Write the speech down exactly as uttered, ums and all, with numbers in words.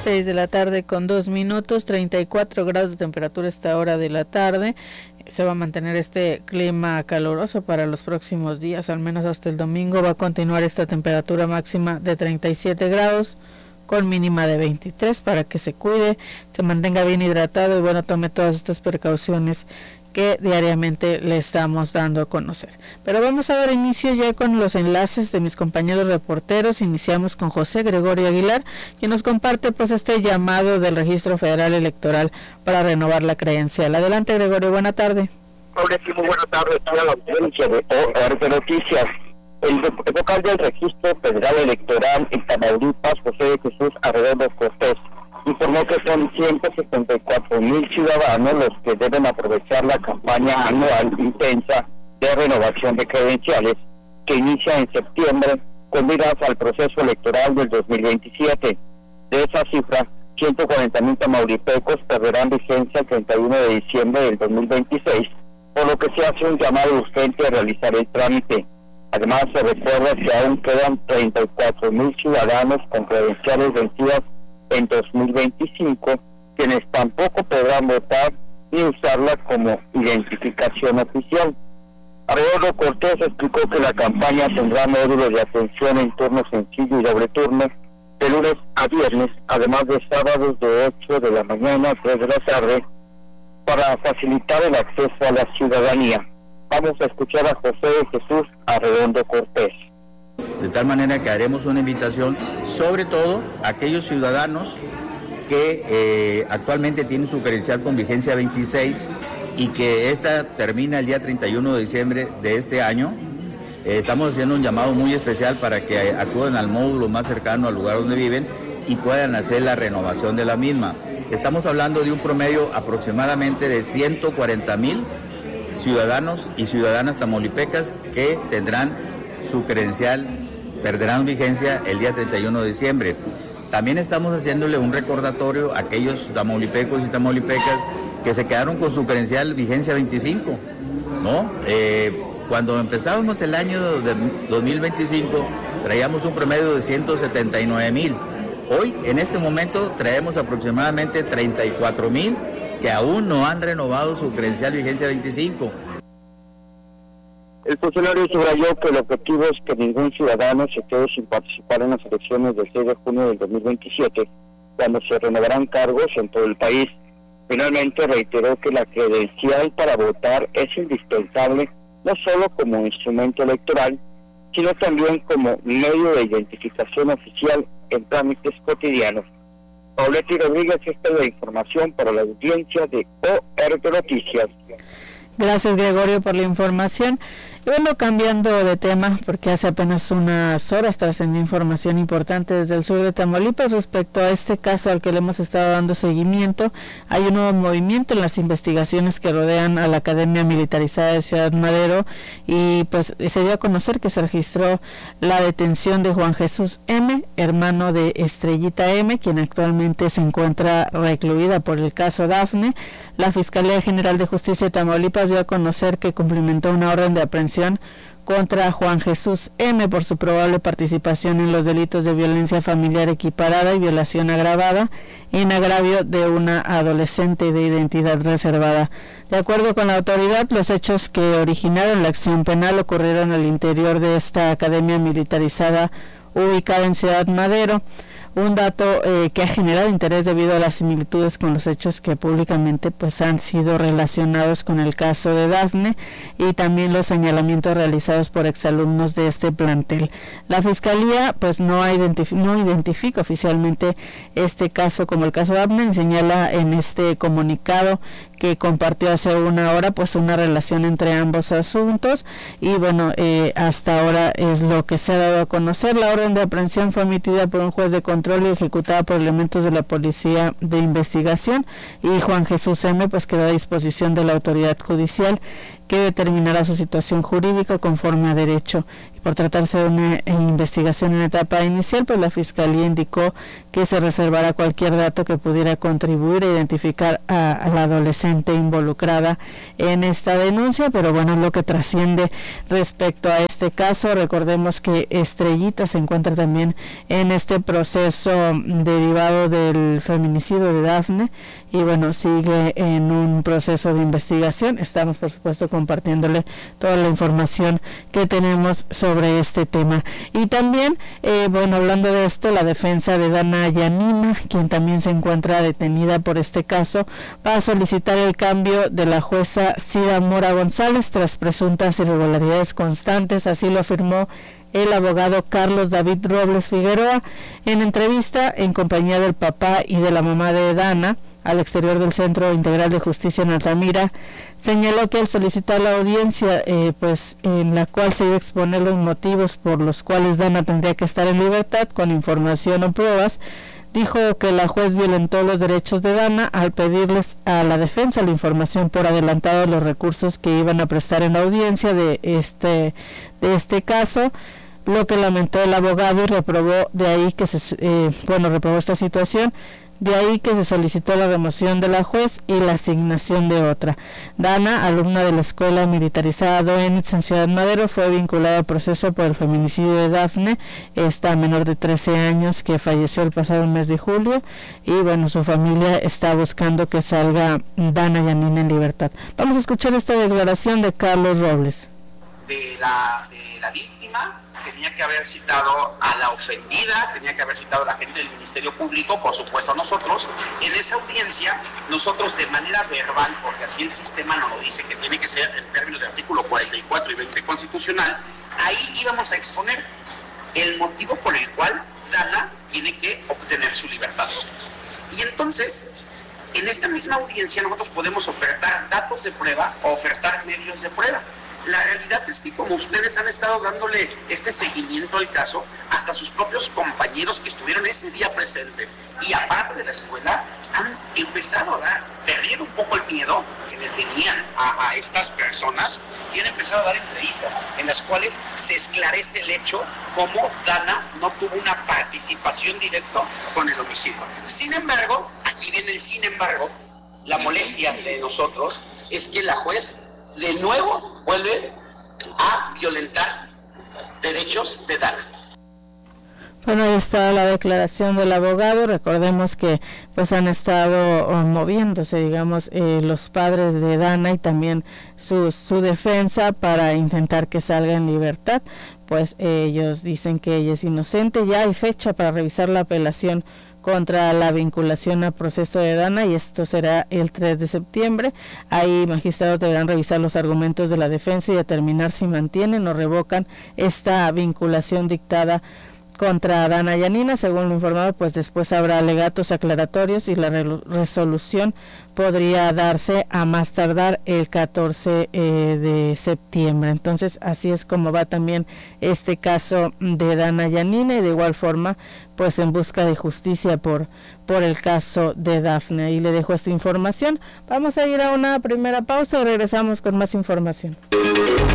seis de la tarde con dos minutos, treinta y cuatro grados de temperatura a esta hora de la tarde. Se va a mantener este clima caluroso para los próximos días, al menos hasta el domingo va a continuar esta temperatura máxima de treinta y siete grados con mínima de veintitrés, para que se cuide, se mantenga bien hidratado y bueno, tome todas estas precauciones que diariamente le estamos dando a conocer. Pero vamos a dar inicio ya con los enlaces de mis compañeros reporteros. Iniciamos con José Gregorio Aguilar, quien nos comparte pues este llamado del Registro Federal Electoral para renovar la credencial. Adelante, Gregorio, buena tarde. Hola, sí, muy buena tarde a la audiencia de O R Noticias. El vocal del Registro Federal Electoral en Tamaulipas, José Jesús Arredondo Cortés, informó que son ciento setenta y cuatro mil ciudadanos los que deben aprovechar la campaña anual intensa de renovación de credenciales que inicia en septiembre con miras al proceso electoral del dos mil veintisiete. De esa cifra, ciento cuarenta mil tamaulipecos perderán vigencia el treinta y uno de diciembre del dos mil veintiséis, por lo que se hace un llamado urgente a realizar el trámite. Además, se recuerda que aún quedan treinta y cuatro mil ciudadanos con credenciales vencidas en dos mil veinticinco, quienes tampoco podrán votar ni usarla como identificación oficial. Arredondo Cortés explicó que la campaña tendrá módulos de atención en turno sencillo y doble turno de lunes a viernes, además de sábados de ocho de la mañana a tres de la tarde, para facilitar el acceso a la ciudadanía. Vamos a escuchar a José Jesús Arredondo Cortés. De tal manera que haremos una invitación, sobre todo a aquellos ciudadanos que eh, actualmente tienen su credencial con vigencia veintiséis y que esta termina el día treinta y uno de diciembre de este año. Eh, estamos haciendo un llamado muy especial para que acuden al módulo más cercano al lugar donde viven y puedan hacer la renovación de la misma. Estamos hablando de un promedio aproximadamente de ciento cuarenta mil ciudadanos y ciudadanas tamaulipecas que tendrán su credencial, perderán vigencia el día treinta y uno de diciembre. También estamos haciéndole un recordatorio a aquellos tamaulipecos y tamaulipecas que se quedaron con su credencial vigencia veinticinco, ¿no? Eh, cuando empezábamos el año de dos mil veinticinco traíamos un promedio de ciento setenta y nueve mil. Hoy, en este momento, traemos aproximadamente treinta y cuatro mil que aún no han renovado su credencial vigencia veinticinco. El funcionario subrayó que el objetivo es que ningún ciudadano se quede sin participar en las elecciones del seis de junio del dos mil veintisiete, cuando se renovarán cargos en todo el país. Finalmente reiteró que la credencial para votar es indispensable no solo como instrumento electoral, sino también como medio de identificación oficial en trámites cotidianos. Pauleti Rodríguez, esta es la información para la audiencia de O R Noticias. Gracias, Gregorio, por la información. Y bueno, cambiando de tema, porque hace apenas unas horas trascendió información importante desde el sur de Tamaulipas respecto a este caso al que le hemos estado dando seguimiento. Hay un nuevo movimiento en las investigaciones que rodean a la Academia Militarizada de Ciudad Madero y pues se dio a conocer que se registró la detención de Juan Jesús M., hermano de Estrellita M., quien actualmente se encuentra recluida por el caso Dafne. La Fiscalía General de Justicia de Tamaulipas dio a conocer que cumplimentó una orden de aprehensión contra Juan Jesús M. por su probable participación en los delitos de violencia familiar equiparada y violación agravada en agravio de una adolescente de identidad reservada. De acuerdo con la autoridad, los hechos que originaron la acción penal ocurrieron al interior de esta academia militarizada ubicada en Ciudad Madero. Un dato eh, que ha generado interés debido a las similitudes con los hechos que públicamente pues han sido relacionados con el caso de Dafne y también los señalamientos realizados por exalumnos de este plantel. La Fiscalía pues no, identif- no identifica oficialmente este caso como el caso de Dafne y señala en este comunicado que compartió hace una hora pues una relación entre ambos asuntos y bueno, eh, hasta ahora es lo que se ha dado a conocer. La orden de aprehensión fue emitida por un juez de control y ejecutada por elementos de la Policía de Investigación y Juan Jesús M. pues quedó a disposición de la autoridad judicial que determinará su situación jurídica conforme a derecho. por tratarse de una investigación en etapa inicial, pues la Fiscalía indicó que se reservará cualquier dato que pudiera contribuir a identificar a, a la adolescente involucrada en esta denuncia, pero bueno, es lo que trasciende respecto a este caso. Recordemos que Estrellita se encuentra también en este proceso derivado del feminicidio de Dafne y bueno, sigue en un proceso de investigación. Estamos por supuesto compartiéndole toda la información que tenemos sobre este tema. Y también, eh, bueno, hablando de esto, la defensa de Dana Yanina, quien también se encuentra detenida por este caso, va a solicitar el cambio de la jueza Cida Mora González tras presuntas irregularidades constantes, así lo afirmó el abogado Carlos David Robles Figueroa en entrevista en compañía del papá y de la mamá de Dana al exterior del Centro Integral de Justicia en Altamira. Señaló que al solicitar la audiencia, eh, pues en la cual se iba a exponer los motivos por los cuales Dana tendría que estar en libertad con información o pruebas, dijo que la juez violentó los derechos de Dana al pedirles a la defensa la información por adelantado de los recursos que iban a prestar en la audiencia de este de este caso, lo que lamentó el abogado y reprobó de ahí que se eh, bueno reprobó esta situación. De ahí que se solicitó la remoción de la juez y la asignación de otra. Dana, alumna de la Escuela Militarizada Doenitz en Ciudad Madero, fue vinculada al proceso por el feminicidio de Dafne, esta menor de trece años que falleció el pasado mes de julio, y bueno, su familia está buscando que salga Dana Yanina en libertad. Vamos a escuchar esta declaración de Carlos Robles. De la, de la víctima, tenía que haber citado a la ofendida, tenía que haber citado a la gente del Ministerio Público, por supuesto a nosotros. En esa audiencia, nosotros de manera verbal, porque así el sistema nos lo dice, que tiene que ser en términos del artículo cuarenta y cuatro y veinte constitucional, ahí íbamos a exponer el motivo por el cual Dana tiene que obtener su libertad. Y entonces, en esta misma audiencia nosotros podemos ofertar datos de prueba o ofertar medios de prueba. La realidad es que como ustedes han estado dándole este seguimiento al caso, hasta sus propios compañeros que estuvieron ese día presentes y aparte de la escuela, han empezado a dar, perdiendo un poco el miedo que le tenían a, a estas personas y han empezado a dar entrevistas en las cuales se esclarece el hecho cómo Dana no tuvo una participación directa con el homicidio. Sin embargo, aquí viene el sin embargo, la molestia de nosotros es que la juez de nuevo vuelve a violentar derechos de Dana. Bueno, ahí está la declaración del abogado. Recordemos que pues han estado oh, moviéndose, digamos, eh, los padres de Dana y también su, su defensa para intentar que salga en libertad. Pues eh, ellos dicen que ella es inocente. Ya hay fecha para revisar la apelación contra la vinculación a proceso de Dana y esto será el tres de septiembre. Ahí magistrados deberán revisar los argumentos de la defensa y determinar si mantienen o revocan esta vinculación dictada contra Dana Yanina. Según lo informado, pues después habrá alegatos aclaratorios y la re- resolución podría darse a más tardar el catorce eh, de septiembre. Entonces así es como va también este caso de Dana Yanina y de igual forma pues en busca de justicia por por el caso de Dafne. Y le dejo esta información. Vamos a ir a una primera pausa y regresamos con más información.